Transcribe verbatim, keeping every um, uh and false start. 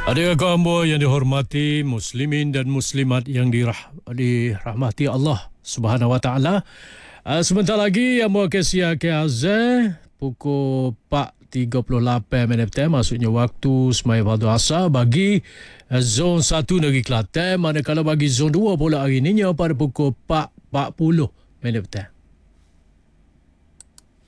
Adakah kamu yang dihormati muslimin dan muslimat yang dirah, dirahmati Allah Subhanahu Wa Taala? Uh, sebentar lagi yang mau kasih ke azan pukul empat tiga puluh lapan minit maksudnya waktu semai fardu asar bagi uh, zon satu negeri Kelantan, manakala bagi zon dua pula hari ini pada pukul empat empat puluh minit.